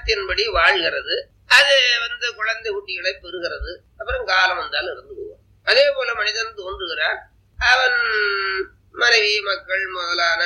காலத்தின்படி வாழ்கிறது. அது குழந்தை குட்டிகளை பெறுகிறது. அப்புறம் காலம் வந்தாலும் இருந்து போவான். அதே போல மனிதன் தோன்றுகிறான். அவன் மனைவி மக்கள் முதலான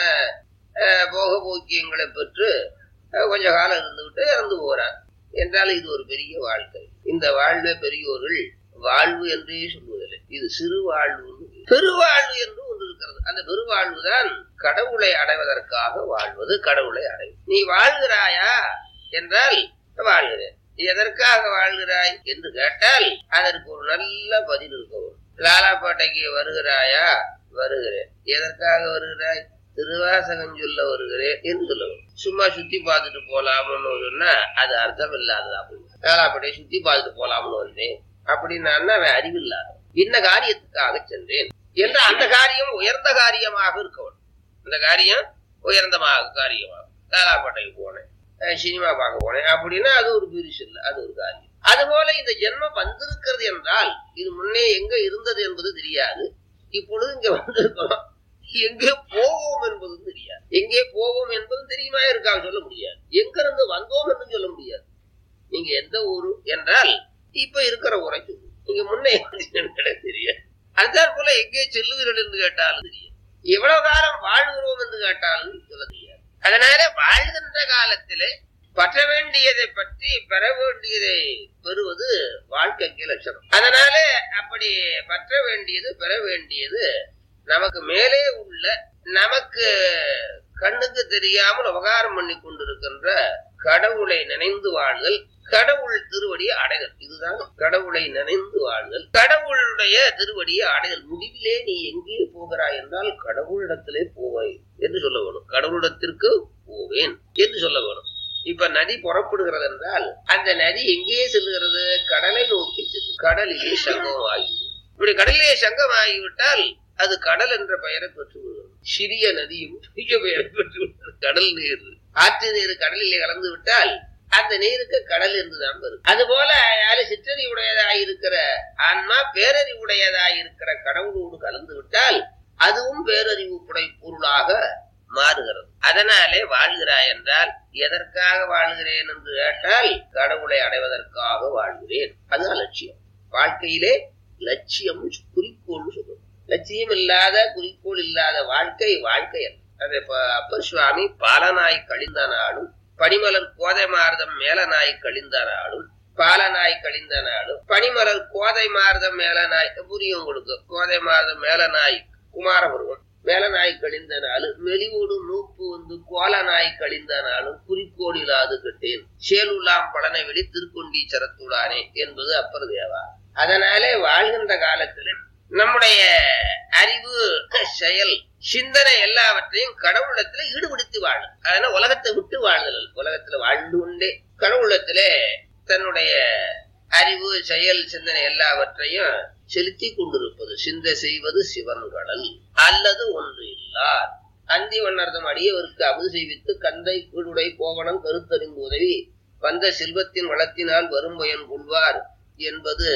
போக போக்கியங்களை பெற்று கொஞ்ச காலம் இருந்துவிட்டு இறந்து போறான் என்றால் இது ஒரு பெரிய வாழ்க்கை. இந்த வாழ்வை பெரியோர்கள் வாழ்வு என்றே சொல்வதில்லை. இது சிறு வாழ்வு, பெருவாழ்வு என்று ஒன்று இருக்கிறது. அந்த பெருவாழ்வு தான் கடவுளை அடைவதற்காக வாழ்வது. கடவுளை அடைவு. நீ வாழ்கிறாயா என்றால் வாழ்கிறேன். எதற்காக வாழ்கிறாய் என்று கேட்டால் அதற்கு ஒரு நல்ல பதில் இருக்கவும். லாலாப்பேட்டைக்கு வருகிறாயா? வருகிறேன். எதற்காக வருகிறாய்? திருவாசகம் சொல்ல வருகிறேன் என்று சொல்லவும். சும்மா சுத்தி பார்த்துட்டு போலாம்னு சொன்னா அது அர்த்தம் இல்லாததா போய். லாலாப்பேட்டையை சுத்தி பார்த்துட்டு போலாம்னு வந்தேன் அப்படின்னா அவன் அறிவில்லாத. என்ன காரியத்துக்காக சென்றேன் என்று அந்த காரியம் உயர்ந்த காரியமாக இருக்கவும். அந்த காரியம் உயர்ந்த காரியமாக. லாலாப்பேட்டைக்கு போனேன், சினிமா பார்க்க போனேன் அப்படின்னா அது ஒரு பெருசு இல்லை, அது ஒரு காரியம். அதுபோல இந்த ஜென்மம் வந்திருக்கிறது என்றால் இது முன்னே எங்க இருந்தது என்பது தெரியாது. இப்பொழுது இங்க வந்திருக்கிறோம். எங்கே போவோம் என்பதும் தெரியாது. எங்கே போவோம் என்பதும் தெரியுமா இருக்காது, சொல்ல முடியாது. எங்க இருந்து வந்தோம் என்று சொல்ல முடியாது. நீங்க எந்த ஊரு என்றால் இப்ப இருக்கிற ஊரை சொல்லு. நீங்க முன்னே தெரியாது. அதே போல எங்கே செல்லுகிறீர்கள் என்று கேட்டாலும் தெரியாது. எவ்வளவு காலம் வாழ்கிறோம் என்று கேட்டாலும் சொல்ல தெரியாது. அதனால வாழ்கின்ற காலத்திலே பற்ற வேண்டியதை பற்றி பெற வேண்டியதை பெறுவது வாழ்க்கைக்கு லட்சணம். அதனால அப்படி பற்ற வேண்டியது பெற வேண்டியது நமக்கு மேலே உள்ள, நமக்கு கண்ணுக்கு தெரியாமல் உபகாரம் பண்ணி கொண்டிருக்கின்ற கடவுளை நினைந்து வாழ்தல், கடவுள் திருவடியை அடைதல். இதுதான் கடவுளை நினைந்து வாழ்தல், கடவுளுடைய திருவடியை அடைதல். முடிவிலே நீ எங்கே போகிறாய் என்றால் கடவுளிடத்திலே போவாய் என்று சொல்ல வேணும். கடவுளிடத்திற்கு போவேன் என்று சொல்ல வேணும். இப்ப நதி புறப்படுகிறது என்றால் அந்த நதி எங்கே செல்லுகிறது? கடலை நோக்கி செல்லும். கடலிலே சங்கம் ஆகிவிடும். இப்படி கடலிலே சங்கம் ஆகிவிட்டால் அது கடல் என்ற பெயரை பெற்றுவிடும். சிறிய நதியும் பெரிய பெயரை பெற்றுவிடும். கடல் நீர், ஆற்று நீர் கடலிலே கலந்து விட்டால் அந்த நீருக்கு கடல் என்றுதான் வரும். அதுபோல சிற்றறிவுடையதாயிருக்கிற ஆன்மா பேரறிவுடையதாயிருக்கிற கடவுளோடு கலந்து விட்டால் அதுவும் பேரறிவு பொருளாக மாறுகிறது. அதனாலே வாழ்கிறாய் என்றால் எதற்காக வாழ்கிறேன் என்று கேட்டால் கடவுளை அடைவதற்காக வாழ்கிறேன். அதுதான் லட்சியம். வாழ்க்கையிலே லட்சியம் குறிக்கோள் சொல்லும். லட்சியம் இல்லாத, குறிக்கோள் இல்லாத வாழ்க்கை வாழ்க்கை அல்ல. அது அப்பர் சுவாமி பாலனாய் கழிந்த நாளும் பனிமலர் கோதை மார்தம் மேல நாய் கழிந்த நாளும், பாலனாய் கழிந்த நாளும் பனிமலர் கோதை மார்தம் மேல நாய் புரியும் உங்களுக்கு. கோதை மார்தம் மேல நாய் குமாரபருவன், மேல நாய் கழிந்த நாளும் மெலிவோடு மூப்பு கோல நாய் கழிந்த நாளும் குறிக்கோள் இல்லாது கட்டேன் சேலுலாம் பலனை வெளி திருக்கொண்டி சரத்துடானே என்பது அப்பர் தேவா. அதனாலே வாழ்கின்ற காலத்தில் நம்முடைய அறிவு, செயல், சிந்தனை எல்லாவற்றையும் கடவுளத்துல ஈடுபடுத்தி வாழும். அதனால உலகத்தை விட்டு வாழ்தல். உலகத்துல வாழ்ந்து கொண்டே கடவுளத்திலே தன்னுடைய அறிவு, செயல், சிந்தனை எல்லாவற்றையும் செலுத்தி கொண்டிருப்பது. சிந்தை செய்வது சிவன் கடல் அல்லது ஒன்று இல்லார். அந்தி வண்ணர்தம் அடியவருக்கு அமுது செய்வித்து கந்தை கீழுடை கோவணம் கருத்தறிந்து உதவி வந்த செல்வத்தின் வளத்தினால் வரும் பயன் கொள்வார் என்பது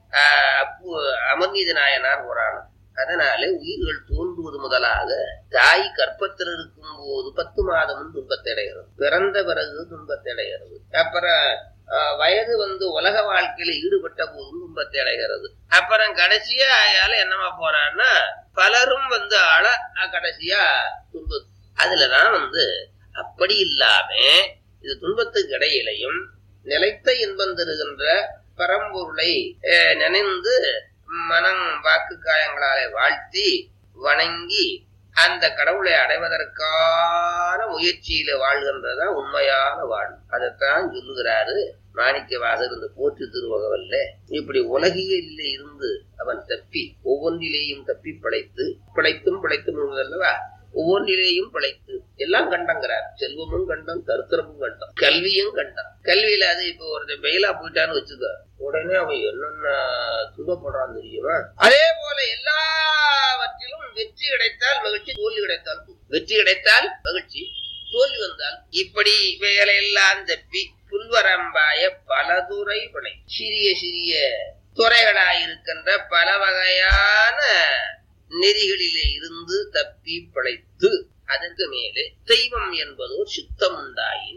அமர்நீத நாயனார் புராணம். அதனாலே உயிர்கள் தோன்றுவது முதலாக தாய் கற்பத்தில் இருக்கும் போது 10 மாதமும் துன்பத்தை அடைகிறது. பிறந்த பிறகு துன்பத்தை அடைகிறது. அப்புறம் வயது உலக வாழ்க்கையில ஈடுபட்ட போதும் துன்பத்தை அடைகிறது. அப்புறம் கடைசியா அயால என்னமா போறான்னா பலரும் ஆள கடைசியா துன்பம். அதுலதான் அப்படி இல்லாம இது துன்பத்துக்கு இடையிலையும் நிலைத்த இன்பம் தருகின்ற பரம்பொருளை நினைந்து மனம் வாக்கு காயங்களாலே வாழ்த்தி வணங்கி அந்த கடவுளை அடைவதற்கான முயற்சியில வாழ்கின்றதான் உண்மையான வாழ்வு. அதைத்தான் சொல்லுகிறாரு மாணிக்க வாசகர் இந்த போற்று திருவகவல்ல. இப்படி உலகியல்ல இருந்து அவன் தப்பி ஒவ்வொன்றிலேயும் தப்பி பிழைத்தும் அல்லவா, ஒவ்வொன்றிலேயும் பிழைத்து எல்லாம் கண்டங்கிறார். செல்வமும் கண்டம், தருத்திரமும் கண்டம், கல்வியும் கண்டம். கல்வியில அது இப்ப ஒருத்தன் பெயிலா போயிட்டான்னு வச்சுக்க, உடனே அவன் என்னென்ன துன்பப்படுறான்னு தெரியுமா? அதே போல எல்லாவற்றிலும் வெற்றி கிடைத்தால் மகிழ்ச்சி, தோல்வி கிடைத்தால் வெற்றி கிடைத்தால் மகிழ்ச்சி, தோல்வி வந்தால் இப்படி வேலையெல்லாம் தப்பி புல்வரம்பாய பலதுறை பிழை. சிறிய சிறிய துறைகளாயிருக்கின்ற பல வகையான நெறிகளிலே இருந்து தப்பி பிழைத்து அதற்கு மேலே தெய்வம் என்பதோ சித்தம் உண்டாயின்